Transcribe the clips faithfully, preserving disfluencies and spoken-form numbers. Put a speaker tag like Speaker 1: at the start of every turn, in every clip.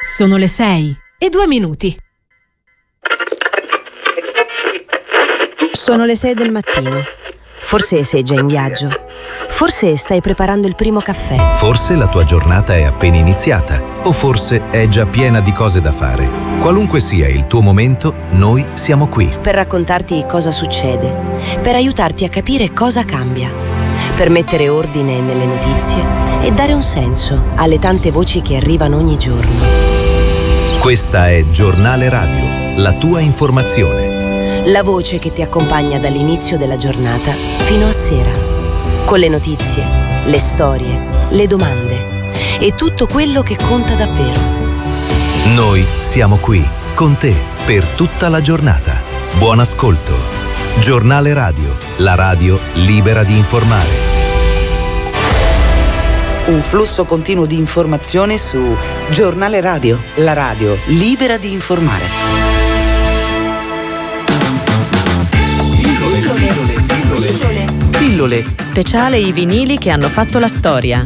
Speaker 1: Sono le sei e due minuti.
Speaker 2: Sono le sei del mattino. Forse sei già in viaggio. Forse stai preparando il primo caffè.
Speaker 3: Forse la tua giornata è appena iniziata. O forse è già piena di cose da fare. Qualunque sia il tuo momento, noi siamo qui.
Speaker 2: Per raccontarti cosa succede. Per aiutarti a capire cosa cambia. Per mettere ordine nelle notizie e dare un senso alle tante voci che arrivano ogni giorno.
Speaker 3: Questa è Giornale Radio, la tua informazione.
Speaker 2: La voce che ti accompagna dall'inizio della giornata fino a sera. Con le notizie, le storie, le domande e tutto quello che conta davvero.
Speaker 3: Noi siamo qui, con te, per tutta la giornata. Buon ascolto. Giornale Radio, la radio libera di informare.
Speaker 4: Un flusso continuo di informazione su Giornale Radio, la radio libera di informare.
Speaker 5: Pillole, pillole, pillole, pillole. Speciale i vinili che hanno fatto la storia.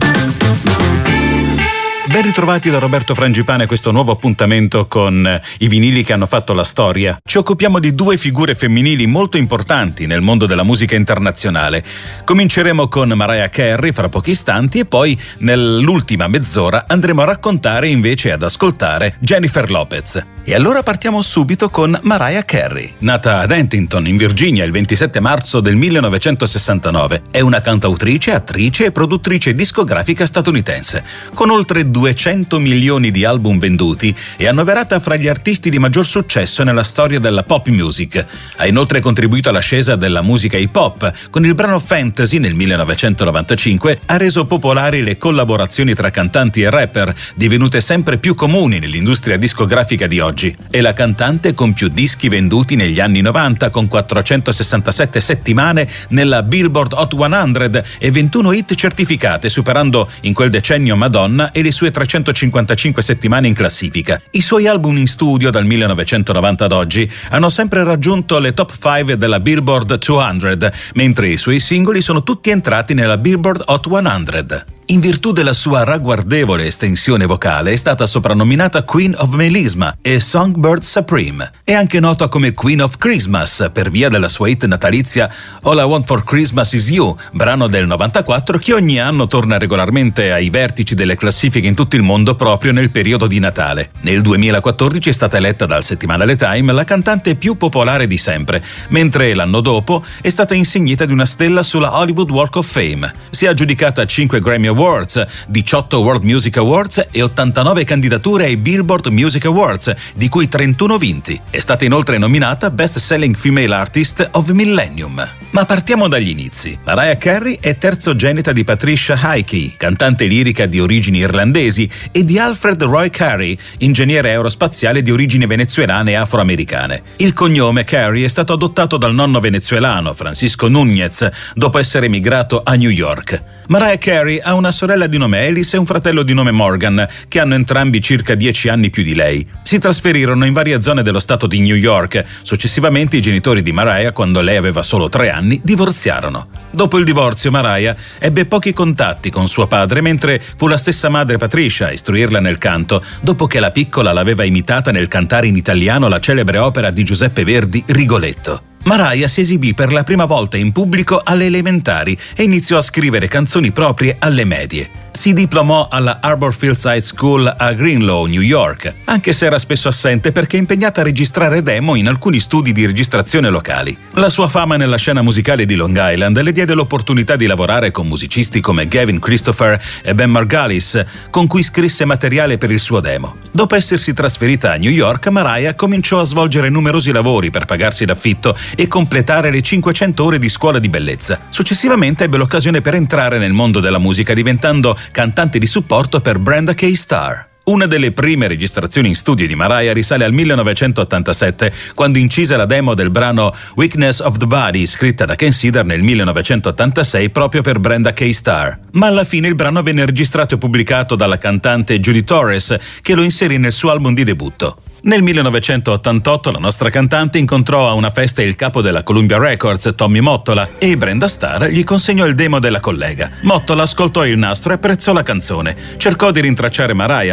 Speaker 6: Ben ritrovati da Roberto Frangipane, questo nuovo appuntamento con i vinili che hanno fatto la storia. Ci occupiamo di due figure femminili molto importanti nel mondo della musica internazionale. Cominceremo con Mariah Carey fra pochi istanti e poi nell'ultima mezz'ora andremo a raccontare invece e ad ascoltare Jennifer Lopez. E allora partiamo subito con Mariah Carey. Nata ad Huntington, in Virginia, il ventisette marzo del millenovecentosessantanove, è una cantautrice, attrice e produttrice discografica statunitense, con oltre duecento milioni di album venduti e annoverata fra gli artisti di maggior successo nella storia della pop music. Ha inoltre contribuito all'ascesa della musica hip hop. Con il brano Fantasy nel millenovecentonovantacinque ha reso popolari le collaborazioni tra cantanti e rapper, divenute sempre più comuni nell'industria discografica di oggi. È la cantante con più dischi venduti negli anni novanta, con quattrocentosessantasette settimane nella Billboard Hot cento e ventuno hit certificate, superando in quel decennio Madonna e le sue trecentocinquantacinque settimane in classifica. I suoi album in studio dal millenovecentonovanta ad oggi hanno sempre raggiunto le top cinque della Billboard duecento, mentre i suoi singoli sono tutti entrati nella Billboard Hot cento. In virtù della sua ragguardevole estensione vocale è stata soprannominata Queen of Melisma e Songbird Supreme. È anche nota come Queen of Christmas per via della sua hit natalizia All I Want for Christmas Is You, brano del novantaquattro che ogni anno torna regolarmente ai vertici delle classifiche in tutto il mondo proprio nel periodo di Natale. Nel duemilaquattordici è stata eletta dal settimanale Time la cantante più popolare di sempre, mentre l'anno dopo è stata insignita di una stella sulla Hollywood Walk of Fame. Si è aggiudicata cinque Grammy Awards, diciotto World Music Awards e ottantanove candidature ai Billboard Music Awards, di cui trentuno vinti. È stata inoltre nominata Best Selling Female Artist of Millennium. Ma partiamo dagli inizi. Mariah Carey è terzogenita di Patricia Hickey, cantante lirica di origini irlandesi, e di Alfred Roy Carey, ingegnere aerospaziale di origini venezuelane e afroamericane. Il cognome Carey è stato adottato dal nonno venezuelano, Francisco Núñez, dopo essere emigrato a New York. Mariah Carey ha una sorella di nome Alice e un fratello di nome Morgan, che hanno entrambi circa dieci anni più di lei. Si trasferirono in varie zone dello stato di New York. Successivamente i genitori di Mariah, quando lei aveva solo tre anni, divorziarono. Dopo il divorzio Mariah ebbe pochi contatti con suo padre, mentre fu la stessa madre Patricia a istruirla nel canto, dopo che la piccola l'aveva imitata nel cantare in italiano la celebre opera di Giuseppe Verdi Rigoletto. Mariah si esibì per la prima volta in pubblico alle elementari e iniziò a scrivere canzoni proprie alle medie. Si diplomò alla Harborfields High School a Greenlaw, New York, anche se era spesso assente perché impegnata a registrare demo in alcuni studi di registrazione locali. La sua fama nella scena musicale di Long Island le diede l'opportunità di lavorare con musicisti come Gavin Christopher e Ben Margalis, con cui scrisse materiale per il suo demo. Dopo essersi trasferita a New York, Mariah cominciò a svolgere numerosi lavori per pagarsi l'affitto e completare le cinquecento ore di scuola di bellezza. Successivamente ebbe l'occasione per entrare nel mondo della musica, diventando cantante di supporto per Brenda K. Starr. Una delle prime registrazioni in studio di Mariah risale al millenovecentottantasette, quando incise la demo del brano Weakness of the Body, scritta da Ken Sidar nel millenovecentottantasei proprio per Brenda K. Starr. Ma alla fine il brano venne registrato e pubblicato dalla cantante Judy Torres, che lo inserì nel suo album di debutto. Nel millenovecentottantotto la nostra cantante incontrò a una festa il capo della Columbia Records, Tommy Mottola, e Brenda Starr gli consegnò il demo della collega. Mottola ascoltò il nastro e apprezzò la canzone. Cercò di rintracciare Mariah,